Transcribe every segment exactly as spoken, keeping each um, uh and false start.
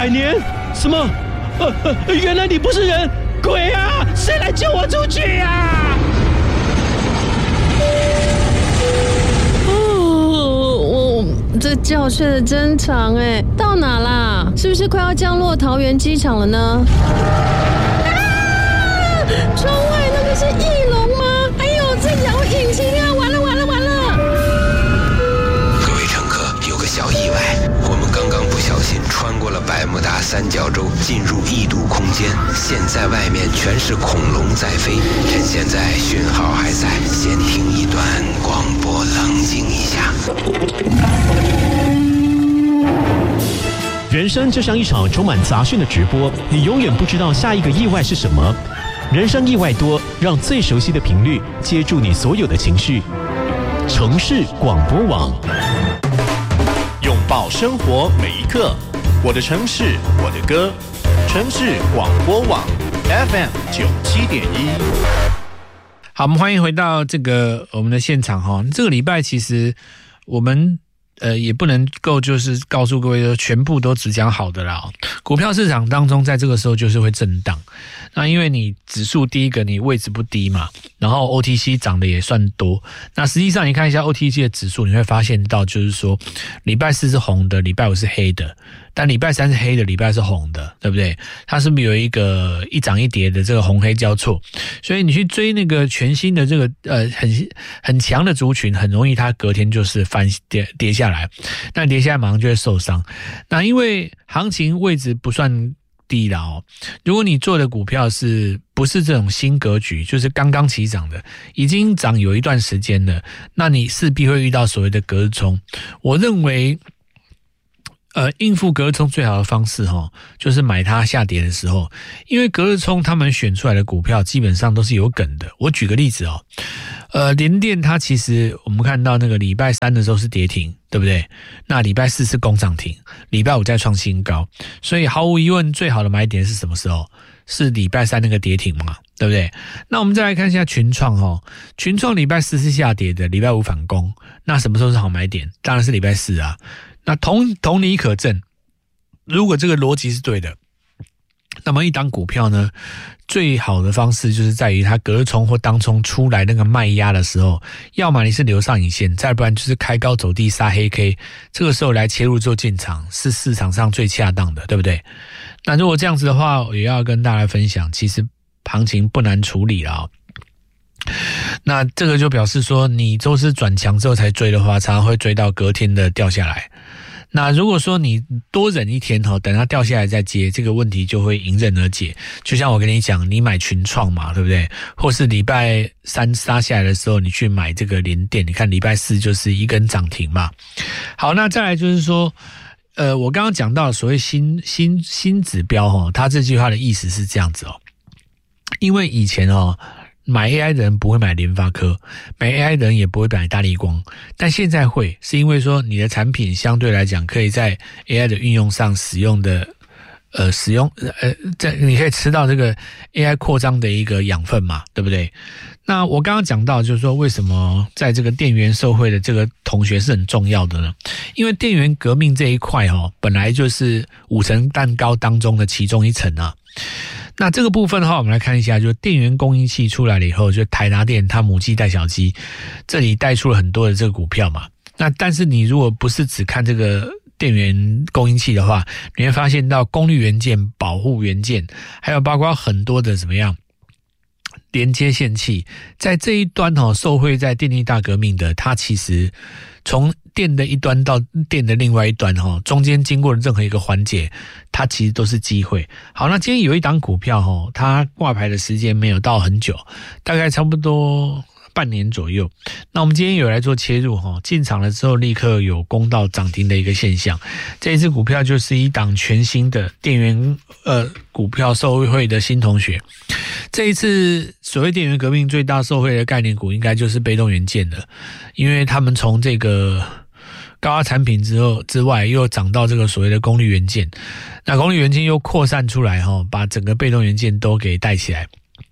百年？什么？呃呃，原来你不是人，鬼啊！谁来救我出去啊？ 哦，我这觉睡得真长哎，到哪啦？是不是快要降落桃园机场了呢？啊！窗外那个是翼龙吗？哎呦，这摇引擎啊！完了完了完了！ 各位乘客，有个小意外，我们刚刚不小心穿过了百慕大三角洲，进入异度空间。现在外面全是恐龙在飞，趁现在讯号还在，先听一段广播，冷静一下。 人生就像一场充满杂讯的直播，你永远不知道下一个意外是什么。人生意外多，让最熟悉的频率接住你所有的情绪。城市广播网， 拥抱生活每一刻。我的城市，我的歌。城市广播网 F M 九七点一。 好，我们欢迎回到这个我们的现场哈。这个礼拜其实我们呃也不能够就是告诉各位说全部都只讲好的啦。股票市场当中，在这个时候就是会震荡。那因为你指数第一个你位置不低嘛，然后 O T C 涨的也算多。那实际上你看一下 O T C 的指数，你会发现到就是说，礼拜四是红的，礼拜五是黑的。但礼拜三是黑的，礼拜是红的，对不对？它是不是有一个一涨一跌的这个红黑交错？所以你去追那个全新的这个呃很很强的族群，很容易它隔天就是翻跌跌下来，那跌下来马上就会受伤。那因为行情位置不算低了哦，如果你做的股票是不是这种新格局，就是刚刚起涨的，已经涨有一段时间了，那你势必会遇到所谓的隔日冲。我认为。呃，应付隔日冲最好的方式齁，就是买它下跌的时候，因为隔日冲他们选出来的股票基本上都是有梗的。我举个例子哦，呃，联电它其实我们看到那个礼拜三的时候是跌停，对不对？那礼拜四是攻涨停，礼拜五再创新高，所以毫无疑问最好的买点是什么时候？是礼拜三那个跌停嘛，对不对？那我们再来看一下群创齁，群创礼拜四是下跌的，礼拜五反攻，那什么时候是好买点？当然是礼拜四啊。那同同理可证，如果这个逻辑是对的，那么一档股票呢，最好的方式就是在于它隔日冲或当冲出来那个卖压的时候，要么你是留上影线，再不然就是开高走低杀黑 K， 这个时候来切入做进场是市场上最恰当的，对不对？那如果这样子的话，我也要跟大家分享，其实行情不难处理了哦。那这个就表示说，你周四转强之后才追的话，常常会追到隔天的掉下来。那如果说你多忍一天等它掉下来再接，这个问题就会迎刃而解。就像我跟你讲，你买群创嘛，对不对？或是礼拜三杀下来的时候，你去买这个联电，你看礼拜四就是一根涨停嘛。好，那再来就是说，呃，我刚刚讲到所谓新新新指标哦，它这句话的意思是这样子哦，因为以前哦。买 A I 的人不会买联发科，买 A I 的人也不会买大立光，但现在会，是因为说你的产品相对来讲可以在 A I 的运用上使用的，呃，使用呃，在你可以吃到这个 A I 扩张的一个养分嘛，对不对？那我刚刚讲到，就是说为什么在这个电源受惠的这个同学是很重要的呢？因为电源革命这一块哦，本来就是五层蛋糕当中的其中一层啊。那这个部分的话，我们来看一下，就是电源供应器出来了以后，就台达电它母鸡带小鸡，这里带出了很多的这个股票嘛。那但是你如果不是只看这个电源供应器的话，你会发现到功率元件、保护元件，还有包括很多的怎么样连接线器，在这一端哦，受惠在电力大革命的，它其实从电的一端到电的另外一端齁，中间经过的任何一个环节，它其实都是机会。好，那今天有一档股票齁，它挂牌的时间没有到很久，大概差不多半年左右。那我们今天有来做切入齁，进场了之后立刻有攻到涨停的一个现象。这一支股票就是一档全新的电源呃股票受惠的新同学。这一次所谓电源革命最大受惠的概念股应该就是被动元件了，因为他们从这个高压产品之后之外，又涨到这个所谓的功率元件，那功率元件又扩散出来齁，把整个被动元件都给带起来。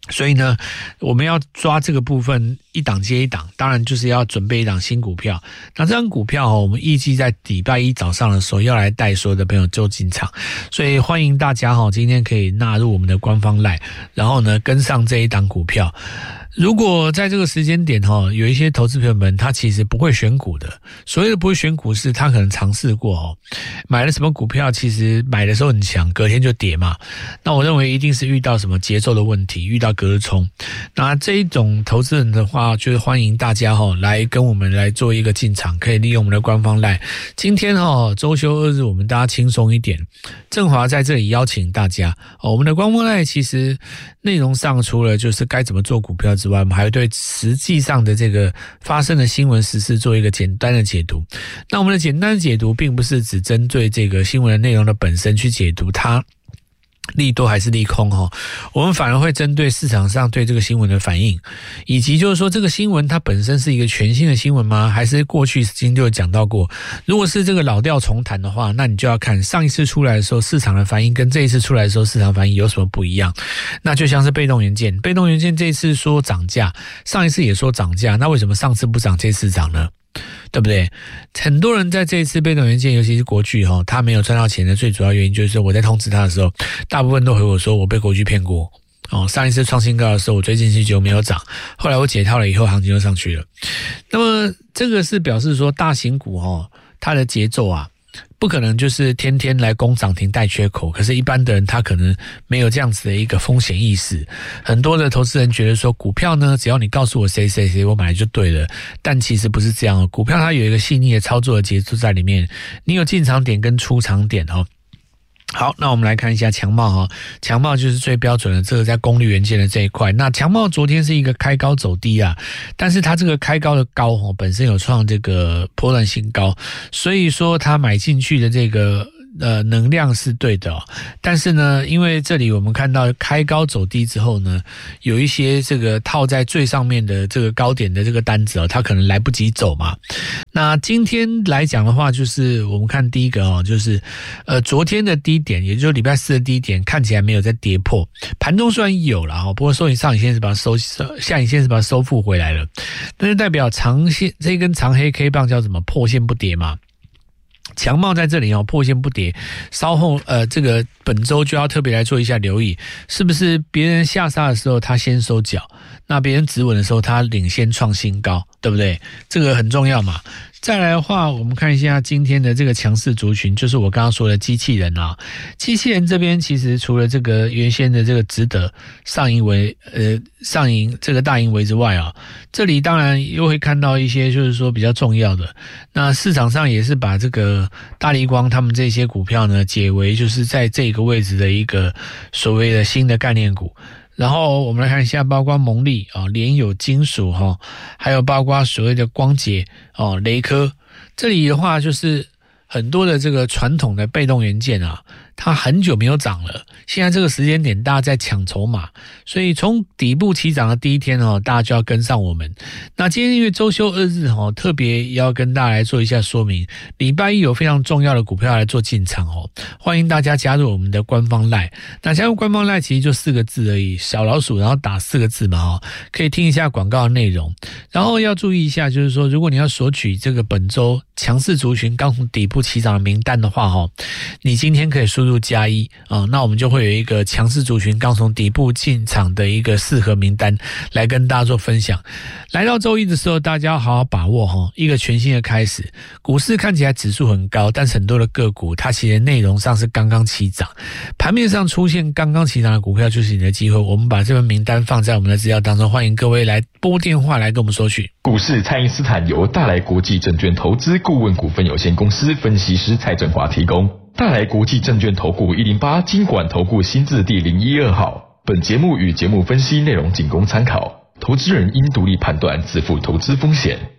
所以呢，我们要抓这个部分一档接一档，当然就是要准备一档新股票。那这张股票哦，我们预计在礼拜一早上的时候要来带所有的朋友就进场，所以欢迎大家哈，今天可以纳入我们的官方 LINE， 然后呢跟上这一档股票。如果在这个时间点哈，有一些投资朋友们他其实不会选股的，所谓的不会选股是他可能尝试过哦，买了什么股票，其实买的时候很强，隔天就跌嘛。那我认为一定是遇到什么节奏的问题，遇到隔日冲。那这一种投资人的话，就是欢迎大家哈来跟我们来做一个进场，可以利用我们的官方 LINE。今天哈周休二日，我们大家轻松一点。正华在这里邀请大家，哦、我们的官方 LINE 其实内容上除了就是该怎么做股票之外，我们还会对实际上的这个发生的新闻时事做一个简单的解读。那我们的简单的解读并不是只针对这个新闻的内容的本身去解读它利多还是利空齁，我们反而会针对市场上对这个新闻的反应，以及就是说这个新闻它本身是一个全新的新闻吗？还是过去已经就有讲到过？如果是这个老调重弹的话，那你就要看上一次出来的时候市场的反应跟这一次出来的时候市场反应有什么不一样。那就像是被动元件，被动元件这一次说涨价，上一次也说涨价，那为什么上次不涨这次涨呢？对不对？很多人在这一次被动元件，尤其是国巨齁，他没有赚到钱的最主要原因就是我在通知他的时候，大部分都回我说我被国巨骗过。哦，上一次创新高的时候，我追进去就没有涨，后来我解套了以后，行情就上去了。那么这个是表示说大型股齁，它的节奏啊，不可能就是天天来攻涨停带缺口，可是一般的人他可能没有这样子的一个风险意识。很多的投资人觉得说股票呢，只要你告诉我谁谁谁我买就对了，但其实不是这样哦。股票它有一个细腻的操作的节奏在里面，你有进场点跟出场点哦。好，那我们来看一下强茂哈，强茂就是最标准的这个在功率元件的这一块。那强茂昨天是一个开高走低啊，但是它这个开高的高哦，本身有创这个波段新高，所以说它买进去的这个呃能量是对的哦。但是呢，因为这里我们看到开高走低之后呢，有一些这个套在最上面的这个高点的这个单子哦，它可能来不及走嘛。那今天来讲的话，就是我们看第一个哦，就是呃昨天的低点，也就是礼拜四的低点，看起来没有在跌破。盘中虽然有了哈，不过收影上影线是把它收，下影线是把它收复回来了，那就代表长线这一根长黑 K 棒叫什么？破线不跌嘛。强茂在这里哦，破线不跌，稍后呃，这个本周就要特别来做一下留意，是不是别人下杀的时候他先收脚，那别人止稳的时候他领先创新高，对不对？这个很重要嘛。再来的话，我们看一下今天的这个强势族群，就是我刚刚说的机器人啊。机器人这边其实除了这个原先的这个值得上银为呃上银这个大银为之外啊，这里当然又会看到一些就是说比较重要的。那市场上也是把这个大立光他们这些股票呢解为就是在这个位置的一个所谓的新的概念股。然后我们来看一下，包括蒙利啊、联友金属哈，还有包括所谓的光捷哦、雷科，这里的话就是很多的这个传统的被动元件啊，它很久没有涨了，现在这个时间点大家在抢筹码，所以从底部起涨的第一天哦，大家就要跟上我们。那今天因为周休二日哦，特别要跟大家来做一下说明，礼拜一有非常重要的股票来做进场哦，欢迎大家加入我们的官方 LINE。那加入官方 LINE 其实就四个字而已，小老鼠然后打四个字嘛哦，可以听一下广告的内容。然后要注意一下，就是说如果你要索取这个本周强势族群刚从底部起涨的名单的话哦，你今天可以输入加一啊，那我们就会有一个强势族群刚从底部进场的一个适合名单来跟大家做分享。来到周一的时候，大家要好好把握哈，一个全新的开始。股市看起来指数很高，但是很多的个股它其实内容上是刚刚起涨，盘面上出现刚刚起涨的股票就是你的机会。我们把这份名单放在我们的资料当中，欢迎各位来拨电话来跟我们索取。 股市蔡因斯坦由大来国际证券投资顾问股份有限公司分析师蔡振华提供。大来国际证券投顾一零八金管投顾新字第零一二号。本节目与节目分析内容仅供参考，投资人应独立判断，自负投资风险。